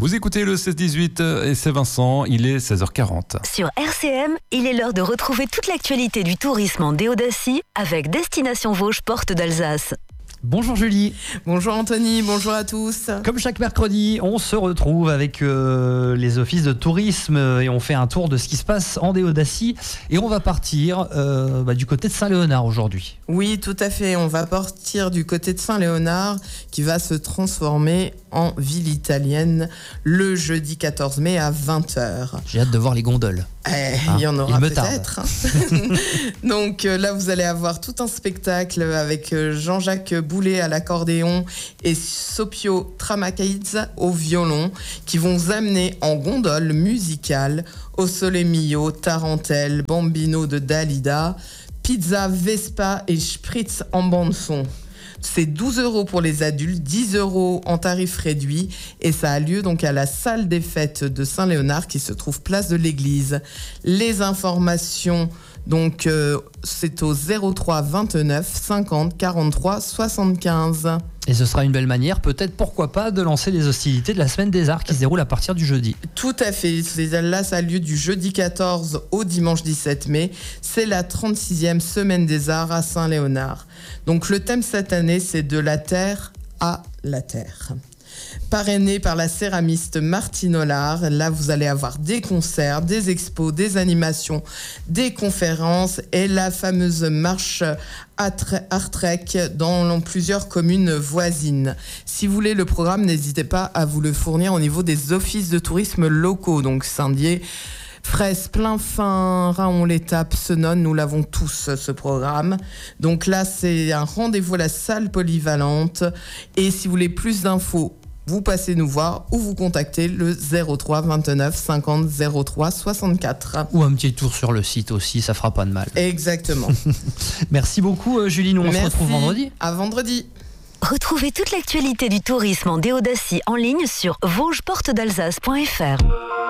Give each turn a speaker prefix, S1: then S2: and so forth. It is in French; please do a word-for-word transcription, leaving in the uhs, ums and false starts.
S1: Vous écoutez le seize dix-huit et c'est Vincent, il est seize heures quarante.
S2: Sur R C M, il est l'heure de retrouver toute l'actualité du tourisme en Déodacie avec Destination Vosges Porte d'Alsace.
S3: Bonjour Julie.
S4: Bonjour Anthony, bonjour à tous.
S3: Comme chaque mercredi, on se retrouve avec euh, les offices de tourisme et on fait un tour de ce qui se passe en Déodacie. Et on va partir euh, bah, du côté de Saint-Léonard aujourd'hui.
S4: Oui, tout à fait. On va partir du côté de Saint-Léonard qui va se transformer en ville italienne le jeudi quatorze mai à vingt heures.
S3: J'ai hâte de voir les gondoles.
S4: Eh,
S3: Ah,
S4: il y en aura
S3: il me
S4: peut-être. Hein. Donc euh, là, vous allez avoir tout un spectacle avec euh, Jean-Jacques Boulet à l'accordéon et Sopio Tramacaidze au violon qui vont vous amener en gondole musicale au Sole Mio, Tarentelle, Bambino de Dalida, pizza Vespa et Spritz en bande-son. C'est douze euros pour les adultes, dix euros en tarif réduit et ça a lieu donc à la salle des fêtes de Saint-Léonard qui se trouve place de l'église. Les informations, donc euh, c'est au zéro trois vingt-neuf cinquante quarante-trois soixante-quinze.
S3: Et ce sera une belle manière, peut-être, pourquoi pas, de lancer les hostilités de la Semaine des Arts qui se déroule à partir du jeudi.
S4: Tout à fait. Là, ça a lieu du jeudi quatorze au dimanche dix-sept mai. C'est la trente-sixième Semaine des Arts à Saint-Léonard. Donc, le thème cette année, c'est de la terre à la terre. Parrainé par la céramiste Martine Hollard. Là, vous allez avoir des concerts, des expos, des animations, des conférences et la fameuse marche Artrek dans plusieurs communes voisines. Si vous voulez le programme, n'hésitez pas à vous le fournir au niveau des offices de tourisme locaux. Donc, Saint-Dié, Fraisse, Plainfin, Raon-l'Étape, Senonne, nous l'avons tous, ce programme. Donc là, c'est un rendez-vous à la salle polyvalente. Et si vous voulez plus d'infos, vous passez nous voir ou vous contactez le zéro trois vingt-neuf cinquante zéro trois soixante-quatre.
S3: Ou un petit tour sur le site aussi, ça fera pas de mal.
S4: Exactement.
S3: Merci beaucoup Julie, nous on
S4: Merci.
S3: se retrouve vendredi.
S4: À vendredi.
S2: Retrouvez toute l'actualité du tourisme en Déodacie en ligne sur vosges porte d'alsace point f r.